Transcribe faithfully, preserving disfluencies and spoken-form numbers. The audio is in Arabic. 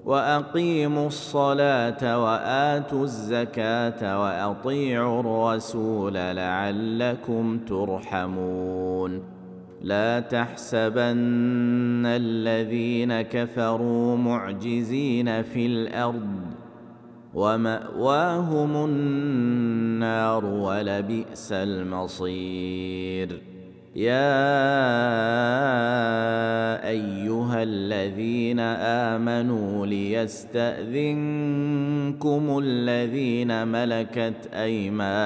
وأقيموا الصلاة وآتوا الزكاة وأطيعوا الرسول لعلكم ترحمون. لا تحسبن الذين كفروا معجزين في الأرض ومأواهم النار ولبئس المصير. يا أيها الذين آمنوا ليستأذنكم الذين ملكت أيمانكم